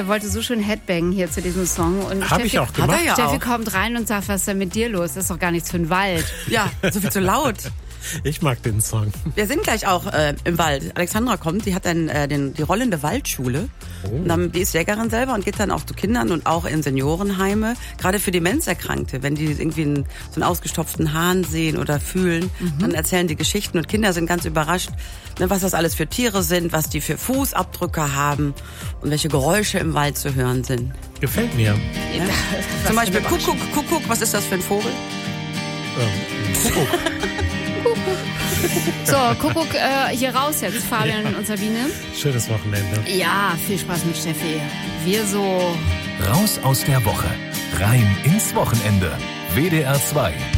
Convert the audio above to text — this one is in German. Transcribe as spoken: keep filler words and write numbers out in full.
der wollte so schön Headbangen hier zu diesem Song. Und Hab ich auch gemacht. Hat er ja Steffi auch. kommt rein und sagt, was ist denn mit dir los? Das ist doch gar nichts für den Wald. Ja, so viel zu laut. Ich mag den Song. Wir sind gleich auch äh, im Wald. Alexandra kommt, die hat dann äh, den, die rollende Waldschule. Oh. Und dann, die ist Jägerin selber und geht dann auch zu Kindern und auch in Seniorenheime. Gerade für Demenzerkrankte, wenn die irgendwie einen, so einen ausgestopften Hahn sehen oder fühlen, mhm. dann erzählen die Geschichten und Kinder sind ganz überrascht, ne, was das alles für Tiere sind, was die für Fußabdrücke haben und welche Geräusche im Wald zu hören sind. Gefällt mir. Ja? Zum Beispiel Kuckuck, Kuckuck, was ist das für ein Vogel? Ähm, Kuckuck. So, Kuckuck, äh, hier raus jetzt, Fabian ja. und Sabine. Schönes Wochenende. Ja, viel Spaß mit Steffi. Wir so... Raus aus der Woche. Rein ins Wochenende. W D R zwei.